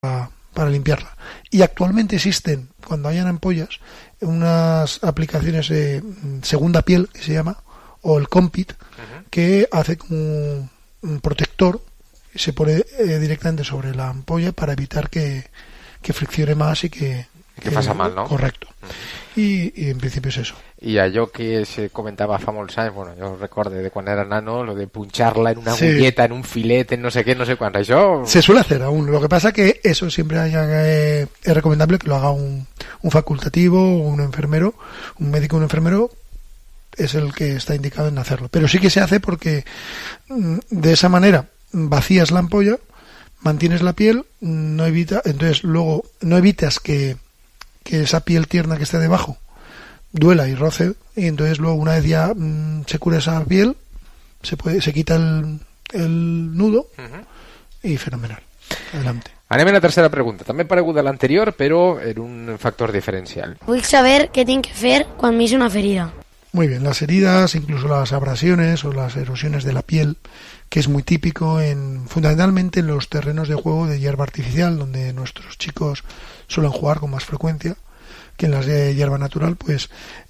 para limpiarla. Y actualmente existen, cuando hayan ampollas, unas aplicaciones de segunda piel, que se llama, o el Compit, que hace como un protector, se pone directamente sobre la ampolla para evitar que friccione más y que pasa mal, ¿no? Correcto. Y en principio es eso. Y allò que se comentava fa molts anys, bueno, jo recordo de quan era nano, lo de punxar-la en una agulleta, en un filet, en no sé qué, no sé cuánto. Això... Se suele hacer aún. Lo que pasa que eso siempre es recomendable que lo haga un facultativo, un enfermero, un médico, un enfermero, es el que está indicado en hacerlo. Pero sí que se hace porque de esa manera vacías la ampolla, mantienes la piel, entonces luego no evitas que esa piel tierna que esté debajo duela y roce, y entonces luego una vez ya se cura esa piel, se quita el nudo y fenomenal. Adelante. Anem a la tercera pregunta, també pareguda a l'anterior, però en un factor diferencial. Vull saber què tinc que fer quan m'hice una ferida. Muy bien, las heridas, incluso las abrasiones o las erosiones de la piel, que es muy típico fundamentalmente en los terrenos de juego de hierba artificial, donde nuestros chicos suelen jugar con más frecuencia que en las de hierba natural, pues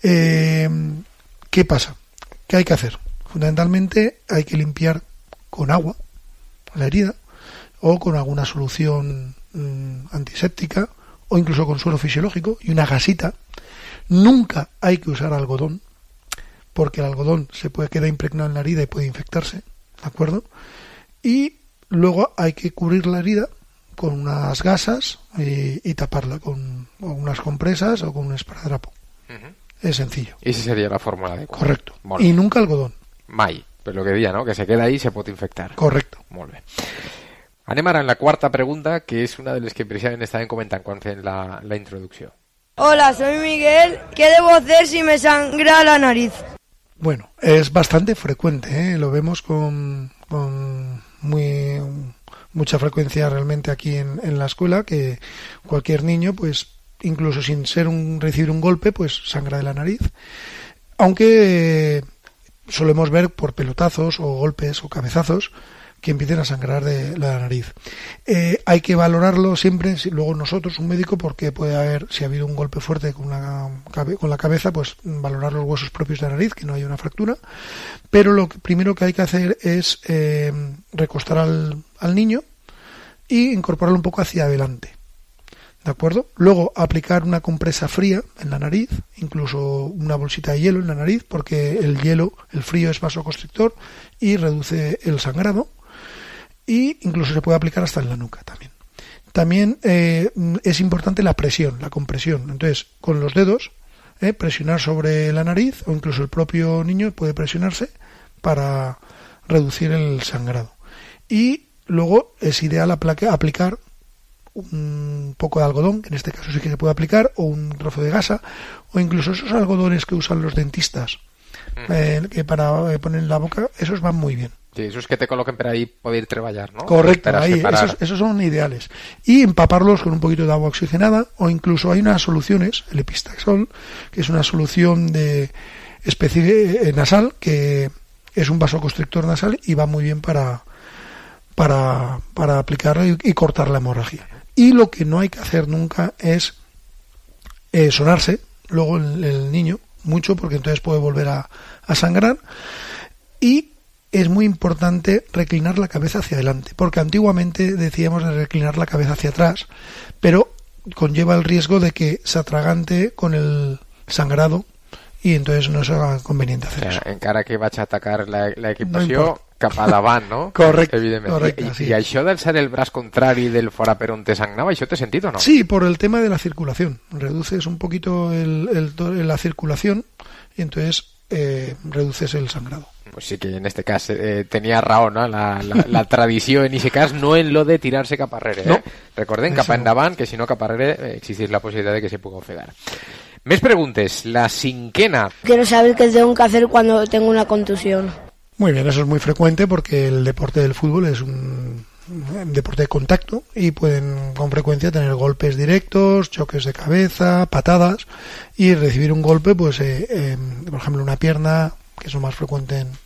¿qué pasa? ¿Qué hay que hacer? Fundamentalmente hay que limpiar con agua la herida o con alguna solución antiséptica o incluso con suero fisiológico y una gasita. Nunca hay que usar algodón, porque el algodón se puede quedar impregnado en la herida y puede infectarse, ¿de acuerdo? Y luego hay que cubrir la herida con unas gasas y taparla con unas compresas o con un esparadrapo. Es sencillo. I si seria la fórmula adequada. Correcto. Y nunca algodón. Mai, per lo que deia, ¿no? Que se queda ahí se pot infectar. Correcto. Molt bé. Anem ara en la quarta pregunta, que és una de les que precisament estàvem comentant quan fem la introducció. Hola, soy Miguel. ¿Qué debo hacer si me sangra la nariz? Bueno, es bastante frecuente, ¿eh? Lo vemos con mucha frecuencia realmente aquí en la escuela, que cualquier niño, pues incluso sin recibir un golpe, pues sangra de la nariz. Aunque solemos ver por pelotazos o golpes o cabezazos que empiecen a sangrar de la nariz. Hay que valorarlo siempre, luego nosotros, un médico, porque puede haber, si ha habido un golpe fuerte con la cabeza, pues valorar los huesos propios de la nariz, que no haya una fractura. Pero lo primero que hay que hacer es recostar al niño y incorporarlo un poco hacia adelante. ¿De acuerdo? Luego aplicar una compresa fría en la nariz, incluso una bolsita de hielo en la nariz, porque el frío es vasoconstrictor y reduce el sangrado. Y incluso se puede aplicar hasta en la nuca también. También es importante la presión, la compresión. Entonces, con los dedos, presionar sobre la nariz, o incluso el propio niño puede presionarse para reducir el sangrado. Y luego es ideal aplicar un poco de algodón, que en este caso sí que se puede aplicar, o un trozo de gasa, o incluso esos algodones que usan los dentistas, que para poner en la boca, esos van muy bien. Sí, esos que te coloquen para ahí poder trabajar, ¿no? Correcto, ahí, esos son ideales. Y empaparlos con un poquito de agua oxigenada, o incluso hay unas soluciones, el Epistaxol, que es una solución de especie nasal, que es un vasoconstrictor nasal y va muy bien para aplicarlo y cortar la hemorragia. Y lo que no hay que hacer nunca es sonarse luego el niño mucho, porque entonces puede volver a sangrar. Y es muy importante reclinar la cabeza hacia adelante, porque antiguamente decíamos de reclinar la cabeza hacia atrás, pero conlleva el riesgo de que se atragante con el sangrado y entonces no es conveniente hacer eso. Encara que vaig a atacar l'equipació cap a davant, no? Correcte. Evidentment. I això d'alçar el braç contrari del fora per on te sangrava, això té sentit o no? Sí, por el tema de la circulación. Reduces un poquito la circulación y entonces reduces el sangrado. Pues sí que en este cas tenia raó, no? La tradició en aquest cas, no en lo de tirar-se cap arrere. No. Recordem, cap endavant, que si no cap arrere existeix la possibilitat de que se pugui ofegar. Més preguntes. La cinquena. Quiero saber qué tengo que hacer cuando tengo una contusión. Muy bien, eso es muy frecuente porque el deporte del fútbol es un deporte de contacto y pueden con frecuencia tener golpes directos, choques de cabeza, patadas, y recibir un golpe, pues por ejemplo una pierna, que es lo más frecuente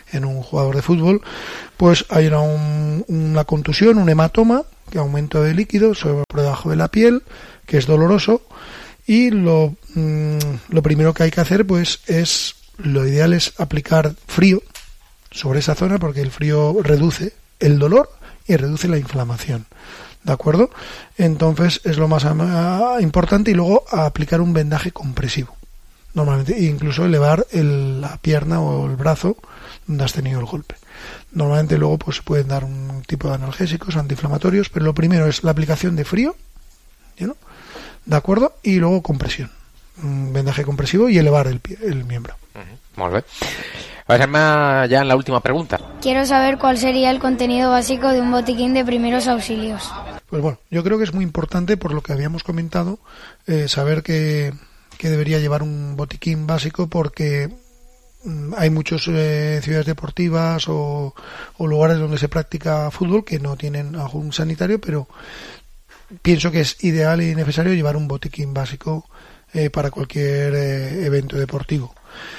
en un jugador de fútbol, pues hay una contusión, un hematoma, que aumento de líquido por debajo de la piel, que es doloroso, y lo primero que hay que hacer, pues lo ideal es aplicar frío sobre esa zona, porque el frío reduce el dolor y reduce la inflamación. ¿De acuerdo? Entonces es lo más importante, y luego aplicar un vendaje compresivo. Normalmente, incluso elevar la pierna o el brazo donde has tenido el golpe. Normalmente luego pues pueden dar un tipo de analgésicos, antiinflamatorios, pero lo primero es la aplicación de frío, ¿no? ¿De acuerdo? Y luego compresión. Un vendaje compresivo y elevar el miembro. Muy bien. Pasemos ya en la última pregunta. Quiero saber cuál sería el contenido básico de un botiquín de primeros auxilios. Pues bueno, yo creo que es muy importante, por lo que habíamos comentado, saber que debería llevar un botiquín básico, porque hay muchas ciudades deportivas o lugares donde se practica fútbol que no tienen algún sanitario, pero pienso que es ideal y necesario llevar un botiquín básico para cualquier evento deportivo.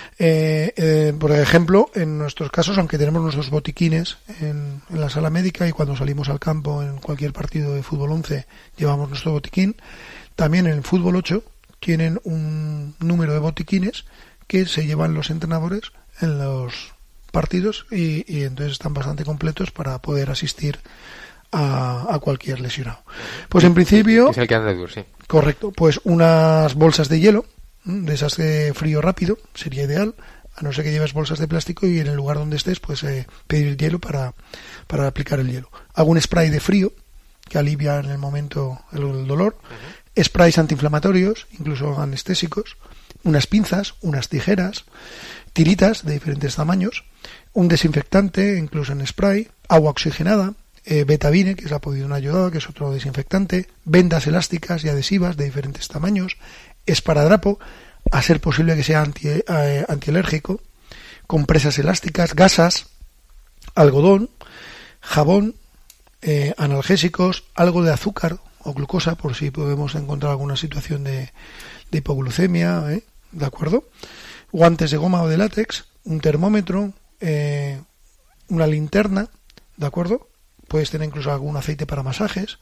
Por ejemplo, en nuestros casos, aunque tenemos nuestros botiquines en la sala médica, y cuando salimos al campo en cualquier partido de fútbol 11 llevamos nuestro botiquín, también en el fútbol 8 tienen un número de botiquines que se llevan los entrenadores en los partidos, y entonces están bastante completos para poder asistir a cualquier lesionado. Pues en principio... Es el que anda de sí. Correcto. Pues unas bolsas de hielo, de esas de frío rápido, sería ideal, a no ser que lleves bolsas de plástico, y en el lugar donde estés, pues pedir hielo para aplicar el hielo. Algún spray de frío, que alivia en el momento el dolor. Sprays antiinflamatorios, incluso anestésicos. Unas pinzas, unas tijeras, tiritas de diferentes tamaños, un desinfectante, incluso en spray, agua oxigenada, betadine, que es la povidona ayudada, que es otro desinfectante, vendas elásticas y adhesivas de diferentes tamaños, esparadrapo, a ser posible que sea antialérgico, compresas elásticas, gasas, algodón, jabón, analgésicos, algo de azúcar o glucosa, por si podemos encontrar alguna situación de hipoglucemia, ¿de acuerdo? Guantes de goma o de látex, un termómetro, una linterna, ¿de acuerdo? Puedes tener incluso algún aceite para masajes,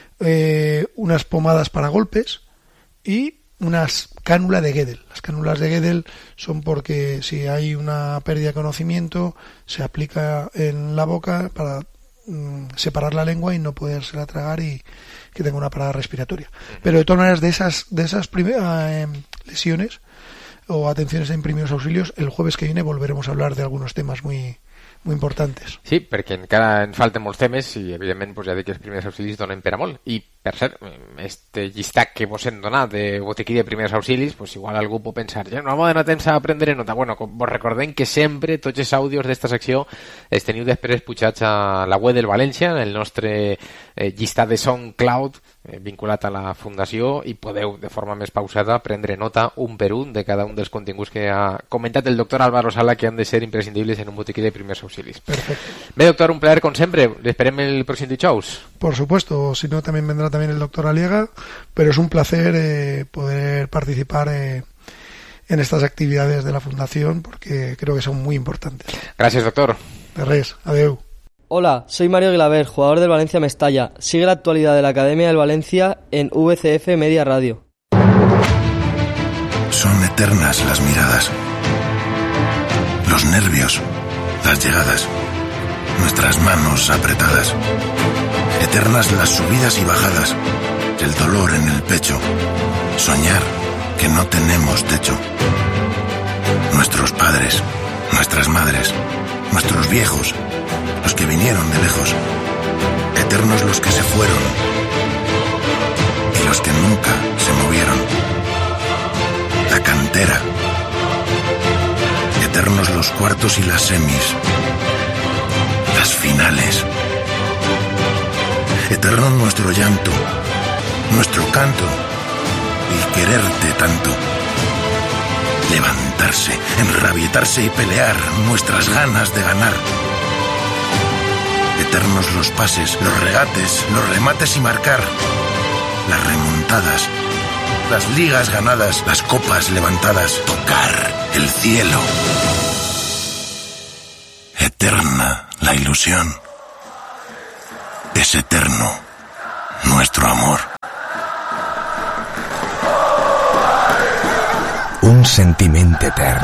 unas pomadas para golpes y unas cánulas de Guedel. Las cánulas de Guedel son porque si hay una pérdida de conocimiento, se aplica en la boca para separar la lengua y no podérsela tragar y que tenga una parada respiratoria. Pero de todas maneras, de esas lesiones o atenciones en primeros auxilios, el jueves que viene volveremos a hablar de algunos temas muy importantes. Sí, perquè encara en falten molts temes i, evidentment, pues, ja dic que els primers auxilis donen per a molt. I, per cert, este llistat que vos hem donat de botiquí de primers auxilis, pues igual algú pot pensar, ja no vamos a temps a prendre nota. Bueno, vos recordem que sempre tots els àudios d'esta secció els teniu després pujats a la web del València, en el nostre llistat de SoundCloud vinculat a la Fundació, i podeu, de forma més pausada, prendre nota un per un de cada un dels continguts que ha comentat el doctor Álvaro Sala, que han de ser imprescindibles en un botiquí de primers auxilis. Perfecto. Bé, doctor, un plaer, com sempre. L'esperem el pròxim dijous. Por supuesto, si no también vendrá también el doctor Aliaga, pero es un placer poder participar en estas actividades de la Fundación, porque creo que son muy importantes. Gracias, doctor. De res, adeu. Hola, soy Mario Guilaber, jugador del Valencia Mestalla. Sigue la actualidad de la Academia del Valencia en VCF Media Radio. Son eternas las miradas, los nervios, las llegadas, nuestras manos apretadas. Eternas las subidas y bajadas, el dolor en el pecho, soñar que no tenemos techo. Nuestros padres, nuestras madres, nuestros viejos, los que vinieron de lejos. Eternos los que se fueron y los que nunca se movieron. La cantera. Eternos los cuartos y las semis. Las finales. Eterno nuestro llanto, nuestro canto y quererte tanto. Levantarse, enrabietarse y pelear, nuestras ganas de ganar. Eternos los pases, los regates, los remates y marcar. Las remontadas, las ligas ganadas, las copas levantadas. Tocar el cielo. eterna la ilusión. Es eterno nuestro amor. Un sentiment etern.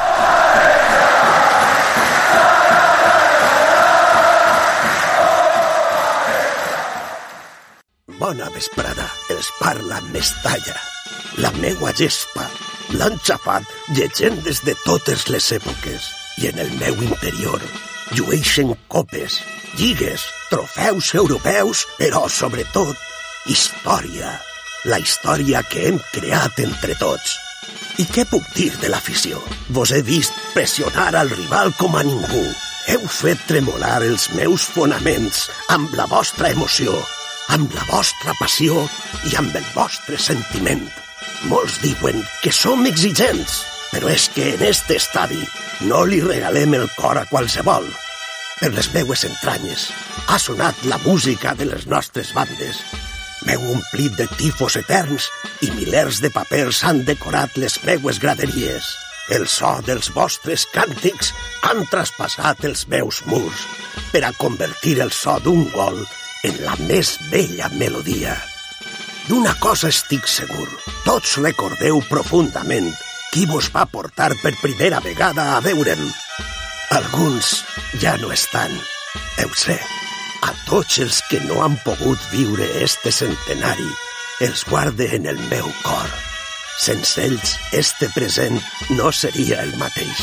Bona vesprada, els parla Mestalla. La meua gespa l'han xafat llegendes de totes les èpoques i en el meu interior llueixen copes, lligues, trofeus europeus, però sobretot història. La història que hem creat entre tots. I què puc dir de l'afició? Vos he vist pressionar al rival com a ningú. Heu fet tremolar els meus fonaments amb la vostra emoció, amb la vostra passió i amb el vostre sentiment. Molts diuen que som exigents, però és que en este estadi no li regalem el cor a qualsevol. Per les meues entranyes ha sonat la música de les nostres bandes. M'heu omplit de tifos eterns i milers de papers han decorat les meues graderies. El so dels vostres càntics han traspassat els meus murs per a convertir el so d'un gol en la més bella melodia. D'una cosa estic segur, tots recordeu profundament qui vos va portar per primera vegada a veure'm. Alguns ja no estan, ho sé. A tots els que no han pogut viure este centenari, els guarde en el meu cor. Sense ells, este present no seria el mateix.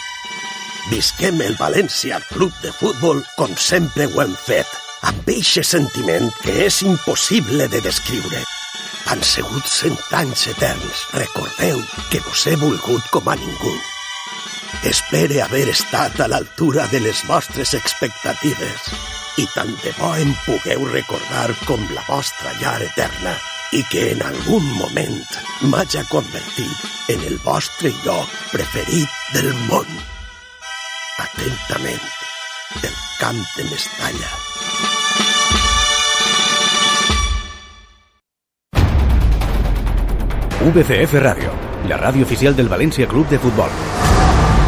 Visquem el València Club de Futbol com sempre ho hem fet, amb eixe sentiment que és impossible de descriure. Han sigut 100 anys eterns. Recordeu que vos he volgut com a ningú. Espere haver estat a l'altura de les vostres expectatives i tant de bo em pugueu recordar com la vostra llar eterna i que en algun moment m'haja convertit en el vostre lloc preferit del món. Atentament, del Camp de Mestalla. VCF Radio, la radio oficial del Valencia Club de Fútbol.